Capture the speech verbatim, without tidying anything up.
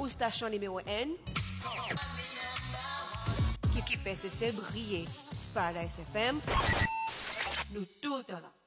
ou station numéro un qui fait se briller. Paradise F M, nous tout là.